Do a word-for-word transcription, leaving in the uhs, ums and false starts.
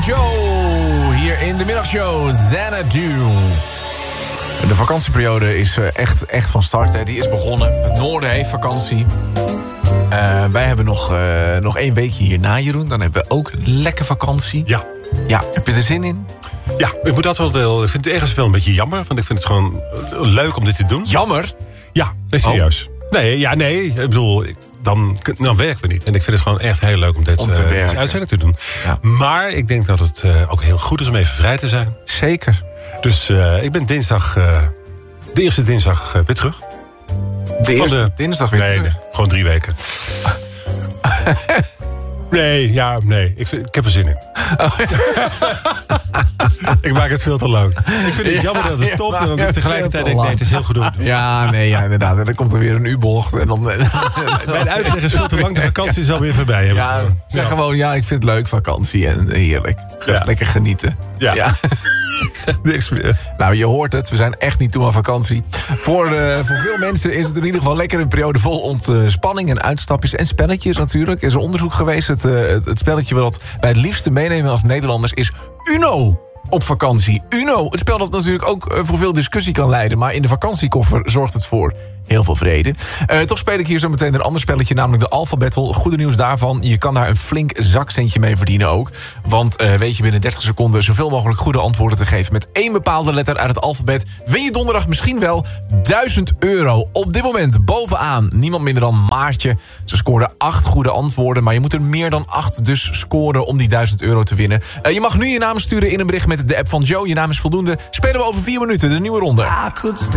Joe. Hier in de middagshow. Xanadu. De vakantieperiode is echt, echt van start. Hè. Die is begonnen. Het noorden heeft vakantie. Uh, wij hebben nog, uh, nog één weekje hierna, Jeroen. Dan hebben we ook lekker vakantie. Ja. Ja, heb je er zin in? Ja, ik moet dat wel, wel. Ik vind het ergens wel een beetje jammer. Want ik vind het gewoon leuk om dit te doen. Jammer? Ja, nee, serieus. Oh. Nee, ja, nee. Ik bedoel, dan, dan werken we niet. En ik vind het gewoon echt heel leuk om dit om uh, deze uitzending te doen. Ja. Maar ik denk dat het uh, ook heel goed is om even vrij te zijn. Zeker. Dus uh, ik ben dinsdag, uh, de eerste dinsdag uh, weer terug. De eerste de, dinsdag weer nee, terug? Nee, gewoon drie weken. Nee, ja, nee. Ik, ik heb er zin in. Oh. Ik maak het veel te lang. Ik vind het jammer dat het stopt. En dan tegelijkertijd denk ik, nee, het is heel goed. Ja, nee, ja, inderdaad. En dan komt er weer een U-bocht. En dan... Mijn uitleg is veel te lang. De vakantie is alweer voorbij. Ja, zeg ja. gewoon, ja, ik vind het leuk, vakantie. En heerlijk. Ja. Lekker genieten. Ja. ja. Niks meer. Nou, je hoort het. We zijn echt niet toe aan vakantie. Voor, uh, voor veel mensen is het in ieder geval lekker een periode vol ontspanning en uitstapjes en spelletjes natuurlijk. Er is een onderzoek geweest. Het, uh, het, het spelletje wat wij het liefste meenemen als Nederlanders is Uno. Op vakantie. Uno, het spel dat natuurlijk ook voor veel discussie kan leiden. Maar in de vakantiekoffer zorgt het voor heel veel vrede. Uh, toch speel ik hier zo meteen een ander spelletje, namelijk de Alpha Battle. Goede nieuws daarvan, je kan daar een flink zakcentje mee verdienen ook. Want uh, weet je binnen dertig seconden zoveel mogelijk goede antwoorden te geven met één bepaalde letter uit het alfabet, win je donderdag misschien wel duizend euro. Op dit moment bovenaan niemand minder dan Maartje. Ze scoorde acht goede antwoorden, maar je moet er meer dan acht dus scoren om die duizend euro te winnen. Uh, je mag nu je naam sturen in een bericht met de app van Joe. Je naam is voldoende. Spelen we over vier minuten de nieuwe ronde.